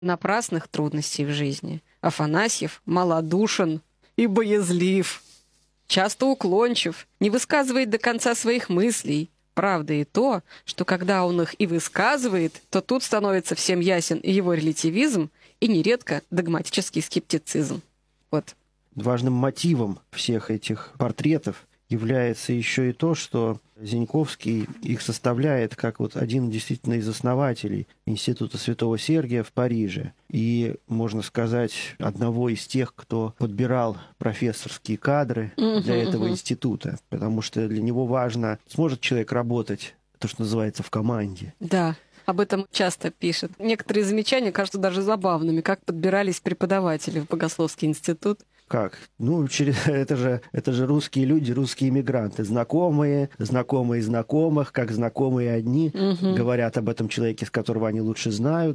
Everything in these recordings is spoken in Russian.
напрасных трудностей в жизни. Афанасьев малодушен и боязлив, часто уклончив, не высказывает до конца своих мыслей. Правда и то, что когда он их и высказывает, то тут становится всем ясен и его релятивизм, и нередко догматический скептицизм. Вот. Важным мотивом всех этих портретов является еще и то, что Зеньковский их составляет как вот один действительно из основателей Института Святого Сергия в Париже. И, можно сказать, одного из тех, кто подбирал профессорские кадры для этого института. Потому что для него важно, сможет человек работать, то, что называется, в команде. Да. Об этом часто пишет. Некоторые замечания кажутся даже забавными, как подбирались преподаватели в Богословский институт. Как? Ну, это же русские люди, русские иммигранты. Знакомые знакомых, как знакомые одни, говорят об этом человеке, с которого они лучше знают.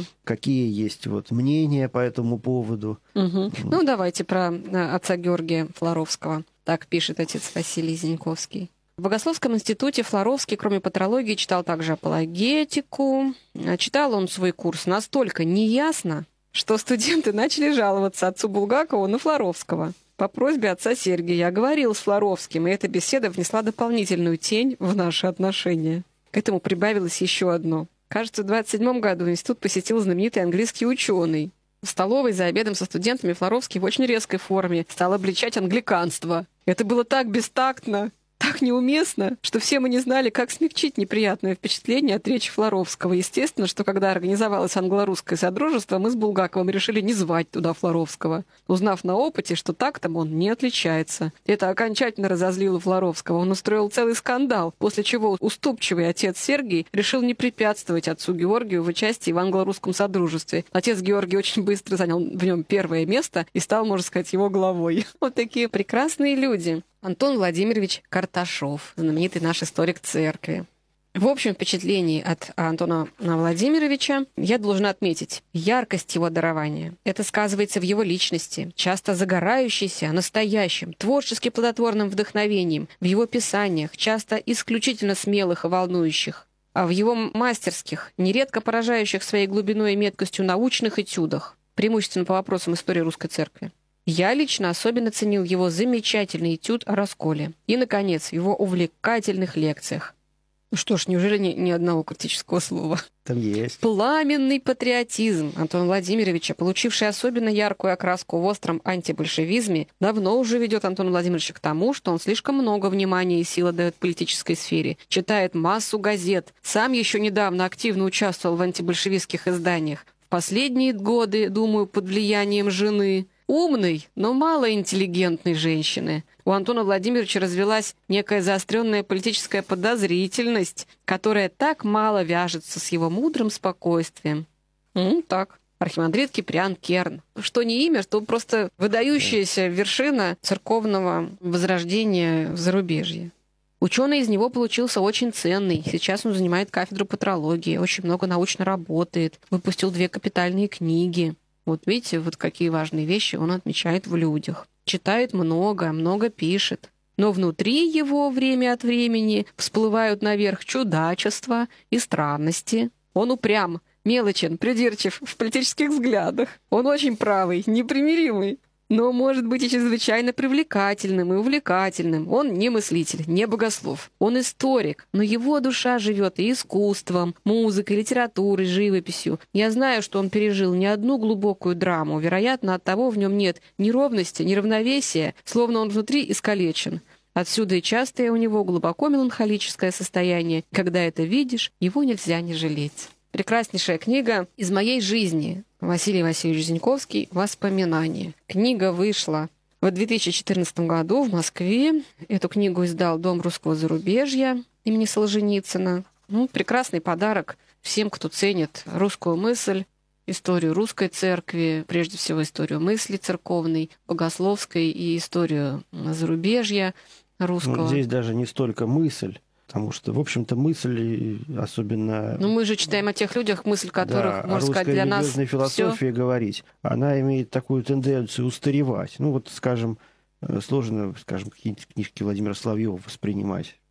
Какие есть вот мнения по этому поводу. Ну, давайте про отца Георгия Флоровского. Так пишет отец Василий Зеньковский. В Богословском институте Флоровский, кроме патрологии, читал также апологетику. Читал он свой курс настолько неясно, что студенты начали жаловаться отцу Булгакову на Флоровского. По просьбе отца Сергия я говорил с Флоровским, и эта беседа внесла дополнительную тень в наши отношения. К этому прибавилось еще одно. Кажется, в 27 году институт посетил знаменитый английский ученый. В столовой за обедом со студентами Флоровский в очень резкой форме стал обличать англиканство. Это было так бестактно, так неуместно, что все мы не знали, как смягчить неприятное впечатление от речи Флоровского. Естественно, что когда организовалось англо-русское содружество, мы с Булгаковым решили не звать туда Флоровского, узнав на опыте, что тактом он не отличается. Это окончательно разозлило Флоровского. Он устроил целый скандал, после чего уступчивый отец Сергий решил не препятствовать отцу Георгию в участии в англо-русском содружестве. Отец Георгий очень быстро занял в нем первое место и стал, можно сказать, его главой. Вот такие прекрасные люди. Антон Владимирович Карташов, знаменитый наш историк церкви. В общем впечатлении от Антона Владимировича я должна отметить яркость его дарования. Это сказывается в его личности, часто загорающейся, настоящим, творчески плодотворным вдохновением, в его писаниях, часто исключительно смелых и волнующих, а в его мастерских, нередко поражающих своей глубиной и меткостью научных этюдах, преимущественно по вопросам истории русской церкви. Я лично особенно ценил его замечательный этюд о расколе. И, наконец, в его увлекательных лекциях. Ну что ж, неужели ни одного критического слова? Там есть. Пламенный патриотизм Антона Владимировича, получивший особенно яркую окраску в остром антибольшевизме, давно уже ведет Антона Владимировича к тому, что он слишком много внимания и сил отдает политической сфере, читает массу газет, сам еще недавно активно участвовал в антибольшевистских изданиях. В последние годы, думаю, под влиянием жены, умной, но малоинтеллигентной женщины, у Антона Владимировича развилась некая заостренная политическая подозрительность, которая так мало вяжется с его мудрым спокойствием. Так. Архимандрит Киприан Керн. Что не имя, что просто выдающаяся вершина церковного возрождения в зарубежье. Ученый из него получился очень ценный. Сейчас он занимает кафедру патрологии, очень много научно работает, выпустил 2 капитальные книги. Вот видите, вот какие важные вещи он отмечает в людях. Читает много, много пишет. Но внутри его время от времени всплывают наверх чудачества и странности. Он упрям, мелочен, придирчив в политических взглядах. Он очень правый, непримиримый. Но может быть и чрезвычайно привлекательным и увлекательным. Он не мыслитель, не богослов. Он историк, но его душа живет и искусством, музыкой, литературой, живописью. Я знаю, что он пережил не одну глубокую драму. Вероятно, оттого в нем нет ни ровности, ни равновесия, словно он внутри искалечен. Отсюда и частое у него глубоко меланхолическое состояние. Когда это видишь, его нельзя не жалеть. Прекраснейшая книга из моей жизни. Василий Васильевич Зеньковский «Воспоминания». Книга вышла в 2014 году в Москве. Эту книгу издал Дом русского зарубежья имени Солженицына. Прекрасный подарок всем, кто ценит русскую мысль, историю русской церкви, прежде всего историю мысли церковной, богословской и историю зарубежья русского. Здесь даже не столько мысль, потому что, в общем-то, мысль, особенно... Мы же читаем о тех людях, мысль которых, можно сказать, для нас русская религиозная философия говорить, она имеет такую тенденцию устаревать. Скажем, сложно, какие-нибудь книжки Владимира Соловьева воспринимать.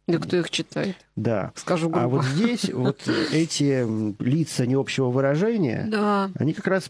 Да кто их читает? Да. Скажу грубо. А вот здесь вот эти лица необщего выражения, Да. они как раз